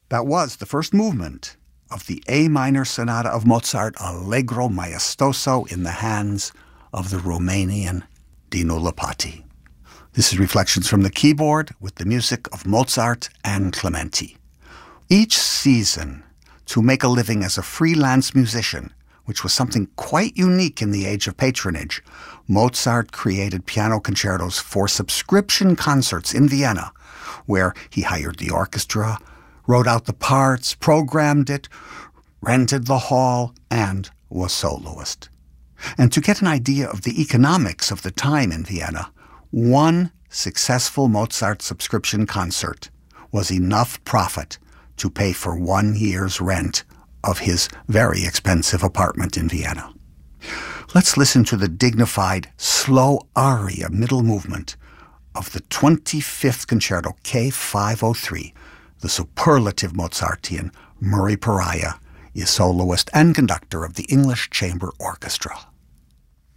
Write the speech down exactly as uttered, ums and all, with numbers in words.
That was the first movement of the A minor sonata of Mozart, Allegro Maestoso, in the hands of the Romanian Dinu Lipatti. This is Reflections from the Keyboard with the music of Mozart and Clementi. Each season, to make a living as a freelance musician, which was something quite unique in the age of patronage, Mozart created piano concertos for subscription concerts in Vienna, where he hired the orchestra, wrote out the parts, programmed it, rented the hall, and was soloist. And to get an idea of the economics of the time in Vienna, one successful Mozart subscription concert was enough profit to pay for one year's rent of his very expensive apartment in Vienna. Let's listen to the dignified, slow aria middle movement of the twenty-fifth Concerto K five oh three. The superlative Mozartian Murray Pariah is soloist and conductor of the English Chamber Orchestra.